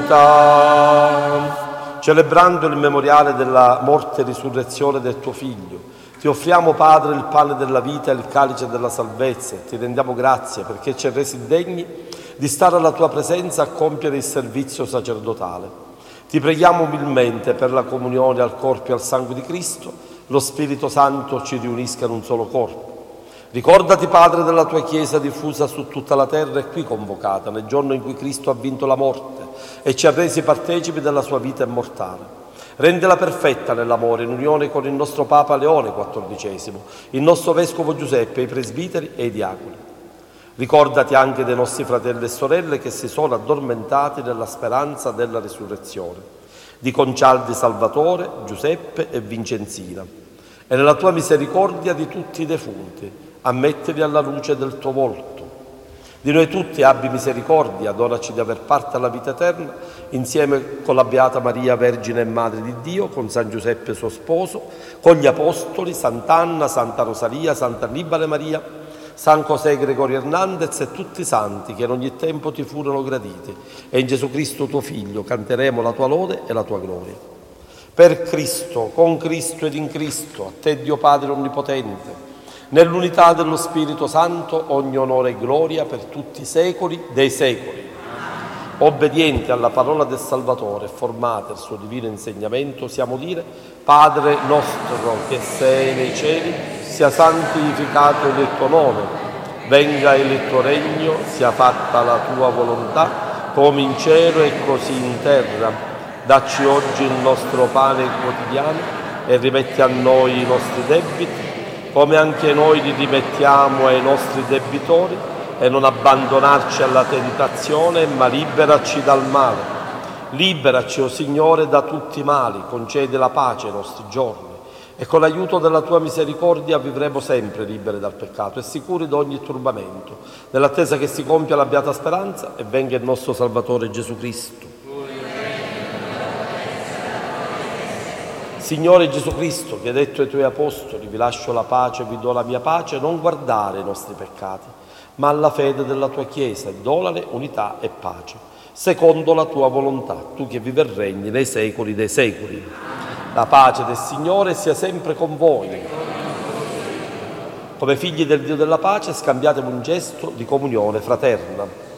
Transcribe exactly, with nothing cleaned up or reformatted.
venuta. Celebrando il memoriale della morte e risurrezione del tuo Figlio, ti offriamo, Padre, il pane della vita e il calice della salvezza e ti rendiamo grazie perché ci hai resi degni di stare alla tua presenza a compiere il servizio sacerdotale. Ti preghiamo umilmente per la comunione al corpo e al sangue di Cristo, lo Spirito Santo ci riunisca in un solo corpo. Ricordati, Padre, della tua Chiesa diffusa su tutta la terra e qui convocata nel giorno in cui Cristo ha vinto la morte e ci ha resi partecipi della sua vita immortale. Rendela perfetta nell'amore, in unione con il nostro Papa Leone quattordicesimo, il nostro Vescovo Giuseppe, i presbiteri e i diaconi. Ricordati anche dei nostri fratelli e sorelle che si sono addormentati nella speranza della risurrezione, di Concialdi Salvatore, Giuseppe e Vincenzina, e nella tua misericordia di tutti i defunti, ammettili alla luce del tuo volto. Di noi tutti abbi misericordia, donaci di aver parte alla vita eterna, insieme con la Beata Maria, Vergine e Madre di Dio, con San Giuseppe suo sposo, con gli Apostoli, Sant'Anna, Santa Rosalia, Sant'Annibale Maria, San José Gregorio Hernandez e tutti i santi che in ogni tempo ti furono graditi. E in Gesù Cristo tuo Figlio canteremo la tua lode e la tua gloria. Per Cristo, con Cristo ed in Cristo, a te Dio Padre Onnipotente, nell'unità dello Spirito Santo, ogni onore e gloria per tutti i secoli dei secoli. Obbedienti alla parola del Salvatore e formati al suo divino insegnamento, osiamo dire: Padre nostro che sei nei cieli, sia santificato il tuo nome, venga il tuo regno, sia fatta la tua volontà, come in cielo e così in terra. Dacci oggi il nostro pane quotidiano e rimetti a noi i nostri debiti, come anche noi li rimettiamo ai nostri debitori, e non abbandonarci alla tentazione, ma liberaci dal male. Liberaci, o Signore, da tutti i mali, concedi la pace ai nostri giorni, e con l'aiuto della tua misericordia vivremo sempre liberi dal peccato e sicuri da ogni turbamento, nell'attesa che si compia la beata speranza e venga il nostro Salvatore Gesù Cristo. Signore Gesù Cristo, che hai detto ai tuoi apostoli: vi lascio la pace, vi do la mia pace, non guardare i nostri peccati, ma alla fede della tua Chiesa, e donale unità e pace, secondo la tua volontà, tu che vivi e regni nei secoli dei secoli. La pace del Signore sia sempre con voi. Come figli del Dio della pace, scambiatevi un gesto di comunione fraterna.